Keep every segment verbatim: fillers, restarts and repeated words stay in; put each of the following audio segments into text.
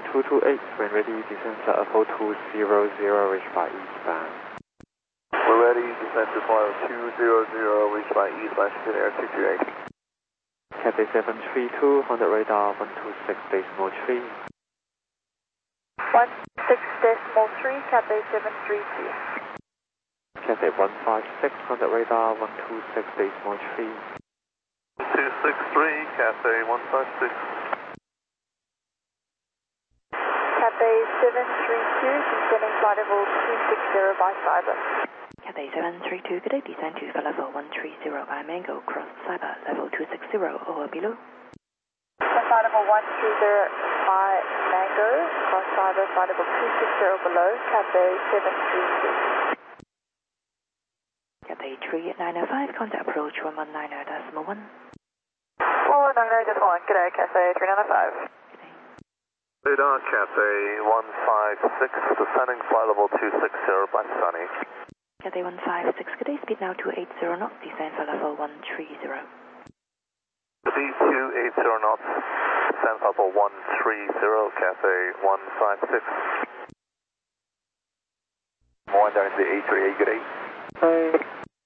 two two eight, when ready, descend to Apple two zero zero, reach by eastbound. We're ready, descend to flight two zero zero, reach by eastbound, Spirit Air two two eight. Cathay seven three two, Honda radar one two six decimal three. one six decimal three, Cathay seven three two. Cathay one five six, Honda radar one two six decimal three. two six three, Cathay one five six. Cathay seven three two, descending flight level two six zero by Cyber. Cathay seven three two, good day, descend to flight level one three zero by Mango, cross Cyber, level two six zero, over below. Flight level one three zero by Mango, cross Cyber, flight level two six zero below, Cathay seven three two. Cathay three nine five, contact approach one one nine decimal one. one one nine decimal one, good day, Cathay three nine five. Radar Cathay one five six, descending flight level two six zero by Sunny. Cathay one five six, good day, speed now two eight zero knots, descend for level one three zero. Speed two eight zero knots, descend level one three zero, Cathay one five six. One down to the eight three eight, good day. Hey.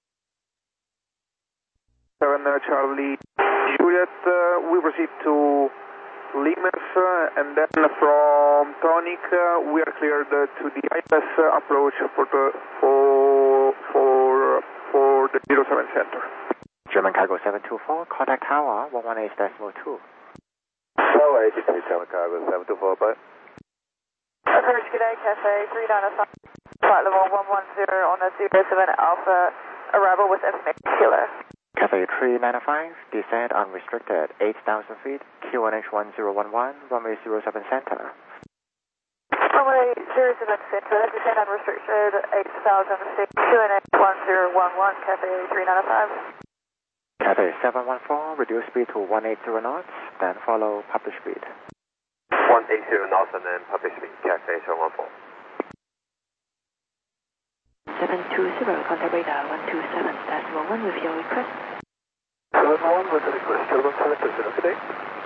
seven uh, Charlie Juliet, uh, we proceed to Limes, uh, and then from Tonic uh, we are cleared uh, to the I S uh, approach for the for for for the zero seven center. German Cargo seven two four, contact tower one one eight decimal two. Tower eight three seven Cargo seven two four, bye. Approach, good day, Cathay three nine five, flight level one one zero on a zero seven Alpha, arrival with information killer. Cathay three nine five, descend unrestricted eight thousand feet, Q N H one zero one one, runway zero seven center. Runway zero seven center, descend unrestricted eight thousand feet, Q N H one zero one one, Cathay three nine five. Cathay seven one four, reduce speed to one eight zero knots, then follow published speed. one eight zero knots and then published speed, Cathay seven one four. seven two zero, contact radar one two seven decimal one with your request. seven one with the request, seven seven two zero, good day.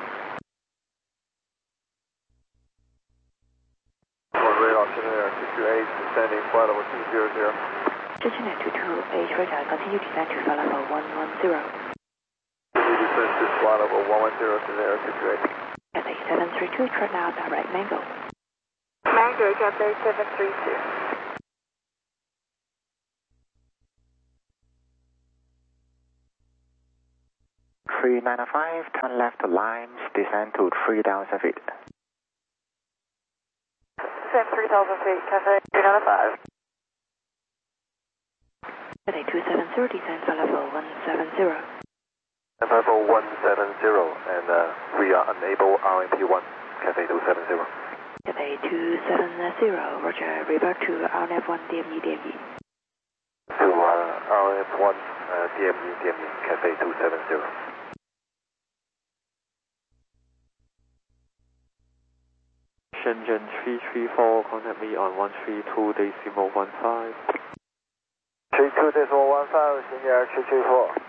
One radar, Air two two eight, descending flight level two zero zero. Cincinnati two two eight, radar, continue descend to flight level one one zero. Continue descend to flight level one one zero, Air two two eight. Cathay seven three two, turn now direct Mango. Mango, Cathay seven three two. three nine five, turn left to Limes, descend to three thousand feet. Descend three thousand feet, Cathay three nine five. Cathay two seven zero, descend for level one seven zero. Level one seven zero, and uh, we are unable R M P one, Cathay two seven zero. Cathay two seven zero, roger, revert to R N F one D M E D M E. To uh, R N F one uh, D M E D M E, Cathay two seven zero. Shenzhen three three four, contact me on one three two decimal one five. three two decimal one five, Shenzhen Air two three four.